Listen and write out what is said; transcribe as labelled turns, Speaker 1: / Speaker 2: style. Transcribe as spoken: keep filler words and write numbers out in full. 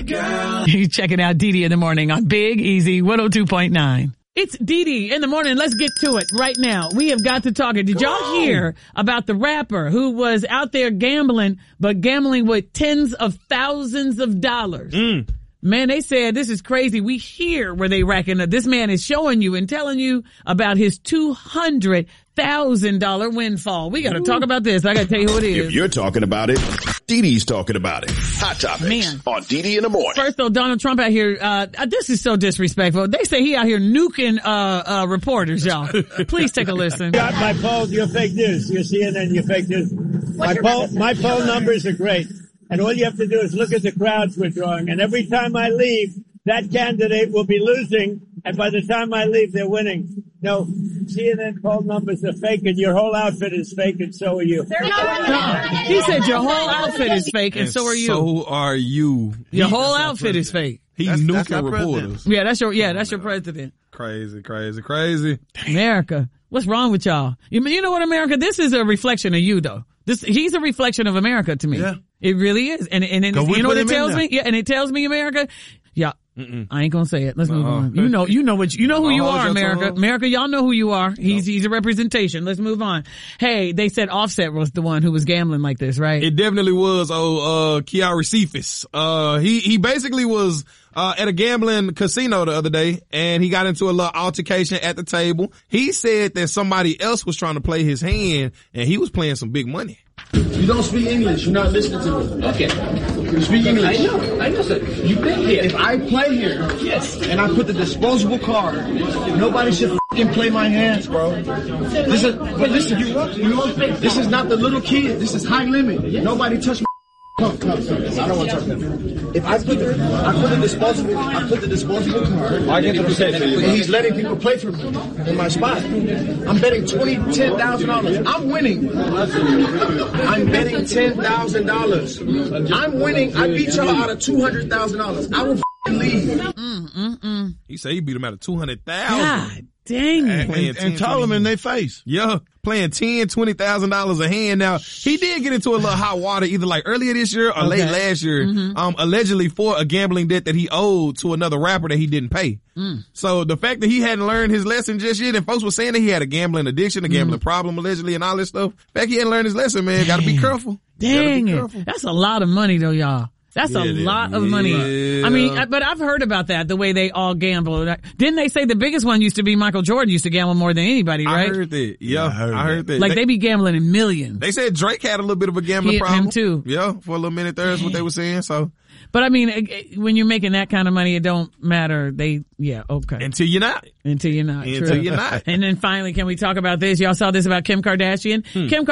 Speaker 1: that girl.
Speaker 2: You checking out Dee Dee in the morning on Big Easy one oh two point nine. It's Dee Dee in the morning. Let's get to it right now. We have got to talk it. Did y'all hear about the rapper who was out there gambling, but gambling with tens of thousands of dollars?
Speaker 3: Mm.
Speaker 2: Man, they said this is crazy. We hear where they racking up. This man is showing you and telling you about his two hundred thousand dollars windfall. We got to talk about this. I got to tell you who it is.
Speaker 4: If you're talking about it, Dee Dee's talking about it. Hot Topics
Speaker 2: Man.
Speaker 4: on Dee Dee in the morning.
Speaker 2: First though, Donald Trump out here, uh, this is so disrespectful. They say he out here nuking, uh, uh, reporters, y'all. Please take a listen.
Speaker 5: Got my poll, you're fake news. You're C N N, you're fake news. My poll, my poll numbers are great. And all you have to do is look at the crowds we're drawing. And every time I leave, that candidate will be losing. And by the time I leave, they're winning. No, C N N poll numbers are fake, and your whole outfit is fake, and so are you.
Speaker 2: Uh, he said your whole outfit is fake, and, and so are you.
Speaker 3: So are you.
Speaker 2: Your
Speaker 3: he,
Speaker 2: whole outfit is fake.
Speaker 3: He's
Speaker 6: that's,
Speaker 3: nuking
Speaker 6: that's
Speaker 3: reporters.
Speaker 6: President.
Speaker 2: Yeah, that's your, yeah, that's your president.
Speaker 3: Crazy, crazy, crazy.
Speaker 2: America. What's wrong with y'all? You, you know what, America? This is a reflection of you, though. This, he's a reflection of America to me.
Speaker 6: Yeah.
Speaker 2: It really is. And, and, and you know what it tells me? Yeah, and it tells me, America, yeah, Mm-mm. I ain't gonna say it. Let's move
Speaker 3: Uh-oh.
Speaker 2: on. You know, you know what, you know who you
Speaker 3: Uh-oh,
Speaker 2: are, America.
Speaker 3: uh-oh.
Speaker 2: America, y'all know who you are. He's, he's a representation. Let's move on. Hey, they said Offset was the one who was gambling like this, right?
Speaker 3: It definitely was, oh, uh, Kiara Cephas. Uh, he, he basically was, uh, at a gambling casino the other day, and he got into a little altercation at the table. He said that somebody else was trying to play his hand, and he was playing some big money.
Speaker 7: You don't speak English. You're not listening to me. Okay. You speak English. I know. I know, sir. You've been here. If I play here, yes, and I put the disposable card, nobody should f***ing play my hands, bro. This is, but listen, you this is not the little kid. This is high limit. Nobody touch my Come, come, come. I don't want to touch them. If I put the, I put the disposable, I put the disposable card. I get the safe. He's letting people play for me in my spot. I'm betting twenty, ten thousand dollars. I'm winning. I'm betting ten thousand dollars. I'm winning. I beat y'all out of two hundred thousand dollars. I will f***ing leave.
Speaker 2: Mm, mm, mm.
Speaker 3: He said he beat him out of two hundred thousand.
Speaker 2: God dang it.
Speaker 6: And, and, and told them in their face.
Speaker 3: Yeah, playing ten, twenty thousand dollars a hand. Now he did get into a little hot water either like earlier this year or
Speaker 2: Okay.
Speaker 3: late last year,
Speaker 2: Mm-hmm.
Speaker 3: um, allegedly for a gambling debt that he owed to another rapper that he didn't pay.
Speaker 2: Mm.
Speaker 3: So the fact that he hadn't learned his lesson just yet, and folks were saying that he had a gambling addiction, a gambling mm. problem allegedly, and all this stuff. The fact he hadn't learned his lesson, man, got to be careful.
Speaker 2: Dang
Speaker 3: be
Speaker 2: it.
Speaker 3: careful.
Speaker 2: That's a lot of money though, y'all. That's
Speaker 3: Yeah,
Speaker 2: a lot of money.
Speaker 3: yeah.
Speaker 2: I mean, but I've heard about that, the way they all gamble. Didn't they say the biggest one used to be Michael Jordan used to gamble more than anybody, right?
Speaker 3: I heard that. Yeah,
Speaker 6: Yeah, I heard
Speaker 3: I heard that.
Speaker 2: Like
Speaker 3: they,
Speaker 2: they be gambling in millions.
Speaker 3: they said Drake had a little bit of a gambling
Speaker 2: He-
Speaker 3: problem.
Speaker 2: him too.
Speaker 3: Yeah, for a little minute there is what they were saying. So
Speaker 2: But I mean, it- it- when you're making that kind of money, it don't matter. They, yeah, okay.
Speaker 3: until you're not.
Speaker 2: Until you're not.
Speaker 3: Until
Speaker 2: True.
Speaker 3: you're not.
Speaker 2: And then finally, can we talk about this? Y'all saw this about Kim Kardashian?
Speaker 3: Hmm.
Speaker 2: Kim